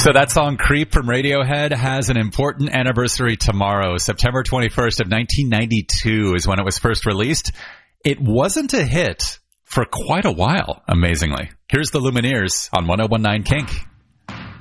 So that song Creep from Radiohead has an important anniversary tomorrow. September 21st of 1992 is when it was first released. It wasn't a hit for quite a while, amazingly. Here's the Lumineers on 101.9 Kink.